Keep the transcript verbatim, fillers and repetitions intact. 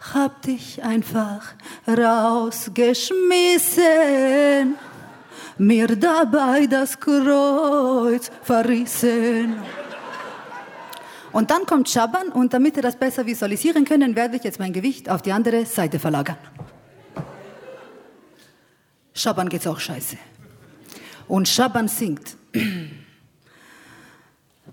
hab dich einfach rausgeschmissen, mir dabei das Kreuz verrissen. Und dann kommt Schaban und damit ihr das besser visualisieren können, werde ich jetzt mein Gewicht auf die andere Seite verlagern. Schaban geht's auch scheiße. Und Schaban singt.